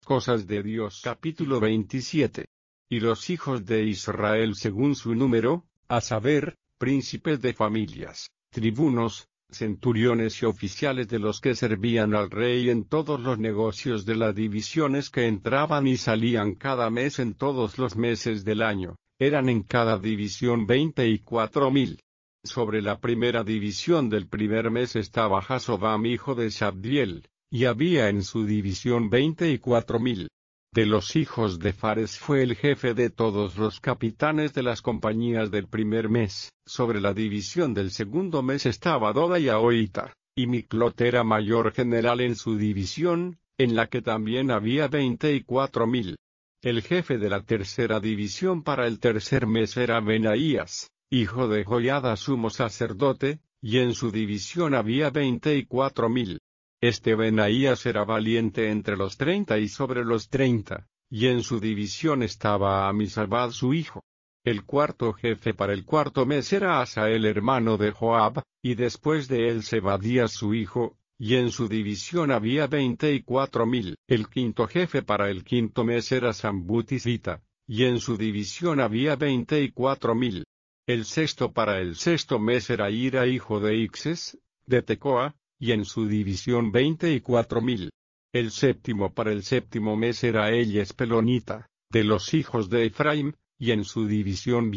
cosas de Dios. Capítulo 27. Y los hijos de Israel según su número, a saber, príncipes de familias, tribunos, centuriones y oficiales de los que servían al rey en todos los negocios de las divisiones que entraban y salían cada mes en todos los meses del año, eran en cada división 24,000. Sobre la primera división del primer mes estaba Jasobam hijo de Sabdiel, y había en su división 24,000. De los hijos de Fares fue el jefe de todos los capitanes de las compañías del primer mes. Sobre la división del segundo mes estaba Doda y Ahoita, y Miclot era mayor general en su división, en la que también había 24,000. El jefe de la tercera división para el tercer mes era Benaías, hijo de Joiada sumo sacerdote, y en su división había 24,000. Este Benaías era valiente entre los 30 y sobre los 30, y en su división estaba Amisabad su hijo. El cuarto jefe para el cuarto mes era Asael hermano de Joab, y después de él Zebadías su hijo, y en su división había 24,000. El quinto jefe para el quinto mes era Sambutisita, y en su división había 24,000. El sexto para el sexto mes era Ira hijo de Ixes, de Tecoa, y en su división 24,000. El séptimo para el séptimo mes era Elies Pelonita, de los hijos de Efraim, y en su división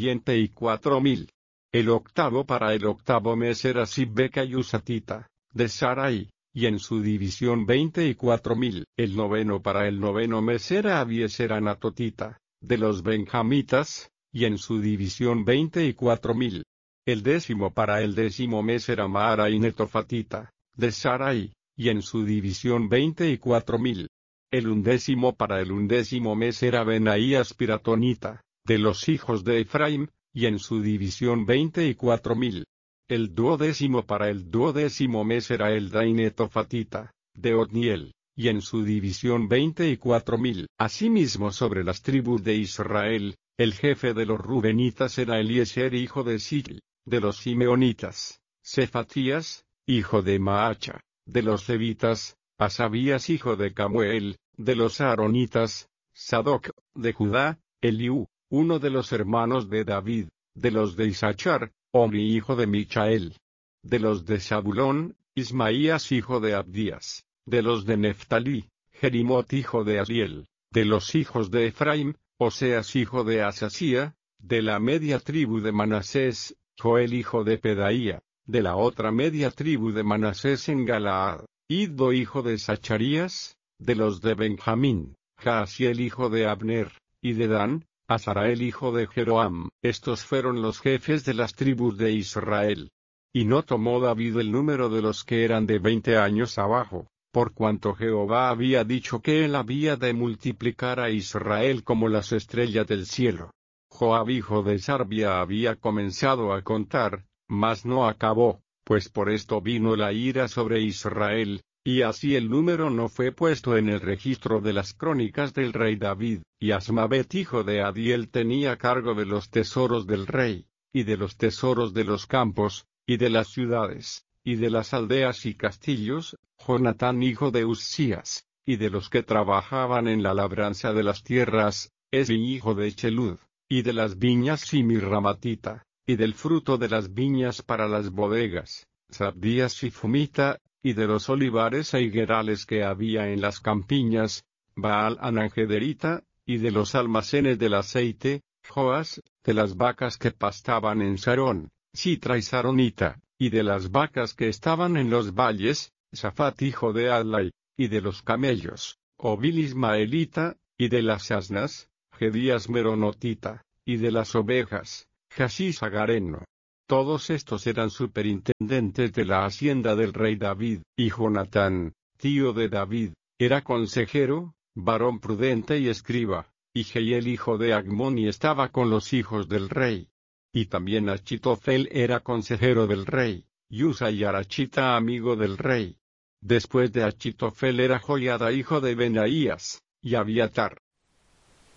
24,000. El octavo para el octavo mes era Sibbeca y Usatita, de Sarai, y en su división 24,000. El noveno para el noveno mes era Abieser Anatotita, de los benjamitas, y en su división 24,000. El décimo para el décimo mes era Maara y Netofatita, de Sarai, y en su división 24,000. El undécimo para el undécimo mes era Benaías Piratonita, de los hijos de Efraim, y en su división 24,000. El duodécimo para el duodécimo mes era Eldad y Netofatita, de Otniel, y en su división 24,000. Asimismo sobre las tribus de Israel, el jefe de los Rubenitas era Eliezer hijo de Sitl, de los Simeonitas, Cefatías, hijo de Maacha, de los levitas, Asabías hijo de Camuel, de los aaronitas, Sadoc, de Judá, Eliú, uno de los hermanos de David, de los de Isachar, Omri hijo de Michael, de los de Zabulón, Ismaías hijo de Abdías, de los de Neftalí, Jerimot hijo de Asiel, de los hijos de Efraim, Oseas hijo de Asasía, de la media tribu de Manasés, Joel hijo de Pedaía, de la otra media tribu de Manasés en Galaad, Iddo hijo de Zacharías, de los de Benjamín, Jaasiel hijo de Abner, y de Dan, Azarael hijo de Jeroam. Estos fueron los jefes de las tribus de Israel. Y no tomó David el número de los que eran de 20 años abajo, por cuanto Jehová había dicho que él había de multiplicar a Israel como las estrellas del cielo. Joab hijo de Sarbia había comenzado a contar, mas no acabó, pues por esto vino la ira sobre Israel, y así el número no fue puesto en el registro de las crónicas del rey David. Y Asmaveth hijo de Adiel tenía cargo de los tesoros del rey, y de los tesoros de los campos, y de las ciudades, y de las aldeas y castillos, Jonatán hijo de Uzías, y de los que trabajaban en la labranza de las tierras, Esri hijo de Chelud, y de las viñas Simirramatita, y del fruto de las viñas para las bodegas, Sabdías y Fumita, y de los olivares e higuerales que había en las campiñas, Baal Anangederita, y de los almacenes del aceite, Joas, de las vacas que pastaban en Sarón, Sitra y Saronita, y de las vacas que estaban en los valles, Safat hijo de Adlai, y de los camellos, Obil Ismaelita, y de las asnas, Gedías Meronotita, y de las ovejas, Jasís Agareno. Todos estos eran superintendentes de la hacienda del rey David. Y Jonatán, tío de David, era consejero, varón prudente y escriba, y Jehiel hijo de Agmoni estaba con los hijos del rey. Y también Achitofel era consejero del rey, y Usa y Arachita amigo del rey. Después de Achitofel era Joiada hijo de Benaías, y Abiatar,